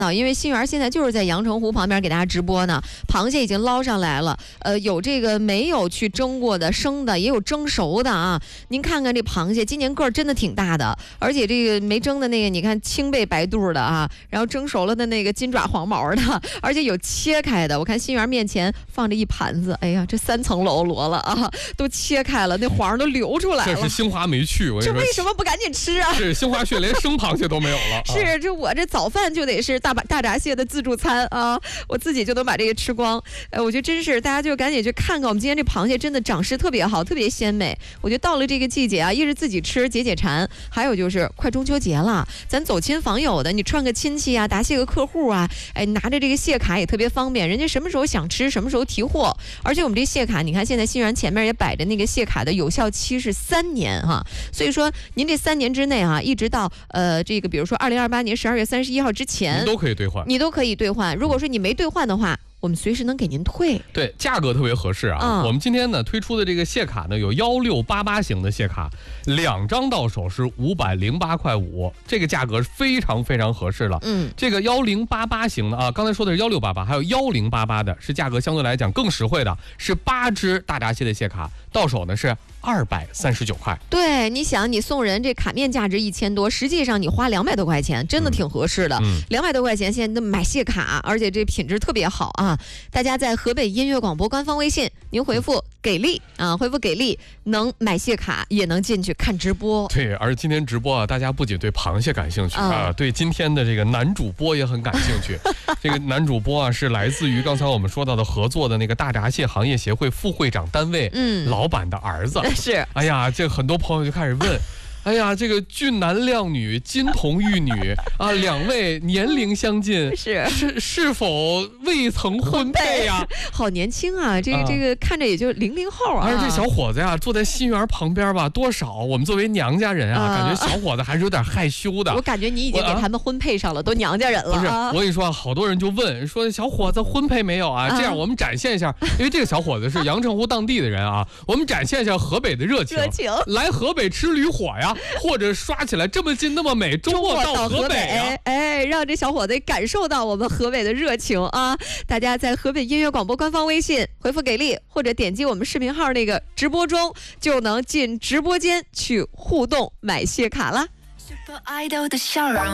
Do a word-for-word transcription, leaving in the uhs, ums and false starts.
啊，因为新源现在就是在阳澄湖旁边给大家直播呢，螃蟹已经捞上来了，呃，有这个没有去蒸过的生的，也有蒸熟的啊。您看看这螃蟹，今年个儿真的挺大的，而且这个没蒸的那个，你看青背白肚的啊，然后蒸熟了的那个金爪黄毛的，而且有切开的。我看新源面前放着一盘子，哎呀，这三层楼摞了啊，都切开了，那黄都流出来了。 这是兴华没去，我跟你说， 这为什么不赶紧吃啊？ 是兴华区连生螃蟹都没有了。 是，这我这早饭就得是大把大闸蟹的自助餐啊，我自己就能把这个吃光。呃，我觉得真是大家就赶紧去看看，我们今天这螃蟹真的长势特别好，特别鲜美。我觉得到了这个季节啊，一是自己吃解解馋，还有就是快中秋节了，咱走亲访友的，你串个亲戚啊，答谢个客户啊，哎，拿着这个蟹卡也特别方便，人家什么时候想吃什么时候提货。而且我们这蟹卡，你看现在新源前面也摆着那个蟹卡的有效期是三年哈，所以说您这三年之内啊，一直到呃这个比如说二零二八年十二月三十一号之前， 你都可以兑换， 你都可以兑换。如果说你没兑换的话，我们随时能给您退。 对，价格特别合适啊、嗯！我们今天呢推出的这个蟹卡呢有幺六八八型的蟹卡，两张到手是五百零八块五，这个价格是非常非常合适了。嗯，这个幺零八八型的啊，刚才说的是幺六八八，还有幺零八八的，是价格相对来讲更实惠的，是八只大闸蟹的蟹卡，到手呢是二百三十九块。 对，你想你送人这卡面价值一千多，实际上你花两百多块钱，真的挺合适的。两百、嗯、多块钱现在买蟹卡，而且这品质特别好啊！大家在河北音乐广播官方微信，您回复给力啊，回复给力，能买蟹卡也能进去看直播。 对，而今天直播啊，大家不仅对螃蟹感兴趣、嗯、啊，对今天的这个男主播也很感兴趣。这个男主播啊，是来自于刚才我们说到的合作的那个大闸蟹行业协会副会长单位，嗯，老板的儿子。 是， 哎呀，这很多朋友就开始问。哎呀，这个俊男靓女、金童玉女啊，两位年龄相近， 是是是否未曾婚配呀、啊？ 好年轻啊，这个、啊、这个看着也就零零后啊。 而这小伙子呀，坐在新源旁边吧，多少我们作为娘家人啊，啊感觉小伙子还是有点害羞的。 我感觉你已经给他们婚配上了，啊、都娘家人了。 不是， 啊、 我跟你说啊，好多人就问说小伙子婚配没有啊？这样我们展现一下，因为这个小伙子是阳澄湖当地的人啊，我们展现一下河北的热情， 热情来河北吃驴火呀，或者刷起来这么近那么美，周末到河北啊！ 哎，让这小伙子感受到我们河北的热情啊！大家在河北音乐广播官方微信回复给力，或者点击我们视频号那个直播中，就能进直播间去互动买蟹卡啦。Super Idol 的笑容。